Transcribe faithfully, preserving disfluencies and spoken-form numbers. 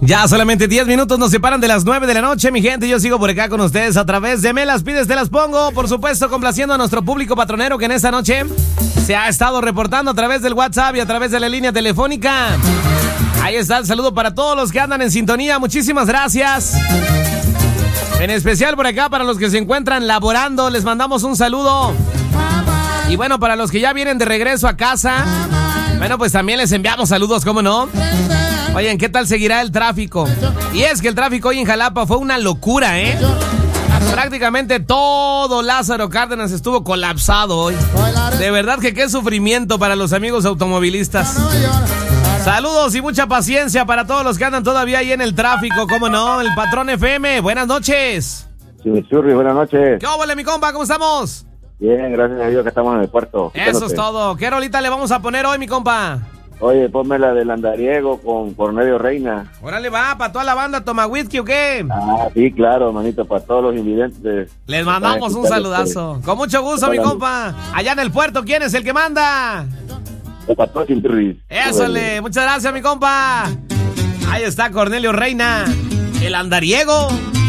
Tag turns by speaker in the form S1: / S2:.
S1: Ya solamente diez minutos nos separan de las nueve de la noche, mi gente. Yo sigo por acá con ustedes a través de Me las pides, te las pongo. Por supuesto, complaciendo a nuestro público patronero que en esta noche se ha estado reportando a través del WhatsApp y a través de la línea telefónica. Ahí está el saludo para todos los que andan en sintonía. Muchísimas gracias. En especial por acá para los que se encuentran laborando, les mandamos un saludo. Y bueno, para los que ya vienen de regreso a casa, bueno, pues también les enviamos saludos, ¿cómo no? Oigan, ¿qué tal seguirá el tráfico? Y es que el tráfico hoy en Jalapa fue una locura, ¿eh? Prácticamente todo Lázaro Cárdenas estuvo colapsado hoy. De verdad que qué sufrimiento para los amigos automovilistas. Saludos y mucha paciencia para todos los que andan todavía ahí en el tráfico, ¿cómo no? El Patrón F M, buenas noches.
S2: Chimichurri, buenas noches.
S1: ¿Qué óvole, mi compa? ¿Cómo estamos?
S2: Bien, gracias a Dios que estamos en el puerto.
S1: Eso es todo. ¿Qué rolita le vamos a poner hoy, mi compa?
S2: Oye, ponme la del Andariego con Cornelio Reina.
S1: Órale, va, para toda la banda, toma whisky o qué.
S2: Ah, sí, claro, manito, para todos los invidentes.
S1: Les mandamos un saludazo. Con mucho gusto, mi compa. Allá en el puerto, ¿quién es el que manda?
S2: El Patrón Chimichurri.
S1: Ésole, muchas gracias, mi compa. Ahí está Cornelio Reina, el Andariego.